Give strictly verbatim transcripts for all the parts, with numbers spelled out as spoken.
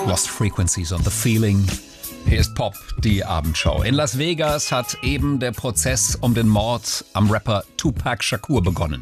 Lost Frequencies on the Feeling. Hier ist Pop, die Abendshow. In Las Vegas hat eben der Prozess um den Mord am Rapper Tupac Shakur begonnen.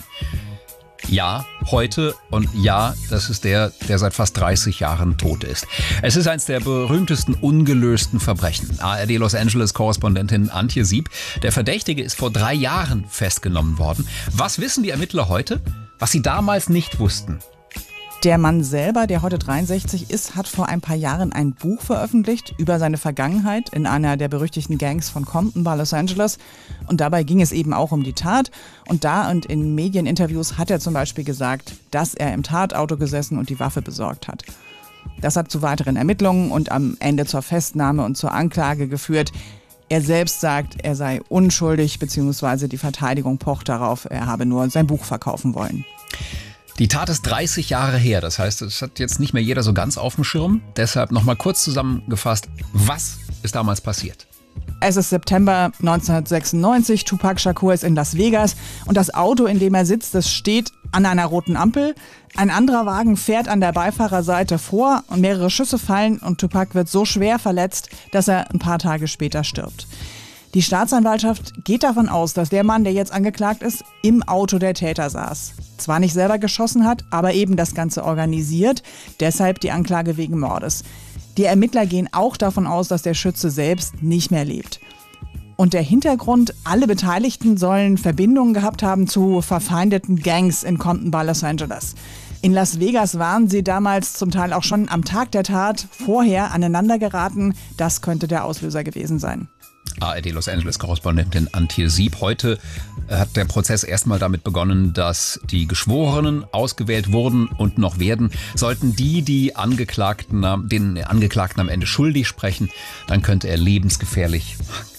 Ja, heute und ja, das ist der, der seit fast dreißig Jahren tot ist. Es ist eines der berühmtesten ungelösten Verbrechen. A R D Los Angeles-Korrespondentin Antje Sieb. Der Verdächtige ist vor drei Jahren festgenommen worden. Was wissen die Ermittler heute, was sie damals nicht wussten? Der Mann selber, der heute dreiundsechzig ist, hat vor ein paar Jahren ein Buch veröffentlicht über seine Vergangenheit in einer der berüchtigten Gangs von Compton bei Los Angeles. Und dabei ging es eben auch um die Tat. Und da und in Medieninterviews hat er zum Beispiel gesagt, dass er im Tatauto gesessen und die Waffe besorgt hat. Das hat zu weiteren Ermittlungen und am Ende zur Festnahme und zur Anklage geführt. Er selbst sagt, er sei unschuldig, beziehungsweise die Verteidigung pocht darauf, er habe nur sein Buch verkaufen wollen. Die Tat ist dreißig Jahre her, das heißt, es hat jetzt nicht mehr jeder so ganz auf dem Schirm. Deshalb nochmal kurz zusammengefasst, was ist damals passiert? Es ist September neunzehnhundertsechsundneunzig, Tupac Shakur ist in Las Vegas und das Auto, in dem er sitzt, das steht an einer roten Ampel. Ein anderer Wagen fährt an der Beifahrerseite vor und mehrere Schüsse fallen und Tupac wird so schwer verletzt, dass er ein paar Tage später stirbt. Die Staatsanwaltschaft geht davon aus, dass der Mann, der jetzt angeklagt ist, im Auto der Täter saß. Zwar nicht selber geschossen hat, aber eben das Ganze organisiert. Deshalb die Anklage wegen Mordes. Die Ermittler gehen auch davon aus, dass der Schütze selbst nicht mehr lebt. Und der Hintergrund, alle Beteiligten sollen Verbindungen gehabt haben zu verfeindeten Gangs in Compton bei Los Angeles. In Las Vegas waren sie damals zum Teil auch schon am Tag der Tat vorher aneinander geraten. Das könnte der Auslöser gewesen sein. A R D Los Angeles-Korrespondentin Antje Sieb. Heute hat der Prozess erstmal damit begonnen, dass die Geschworenen ausgewählt wurden und noch werden. Sollten die, die Angeklagten, den Angeklagten am Ende schuldig sprechen, dann könnte er lebensgefährlich,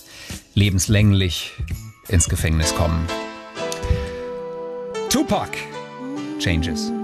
lebenslänglich ins Gefängnis kommen. Tupac Changes.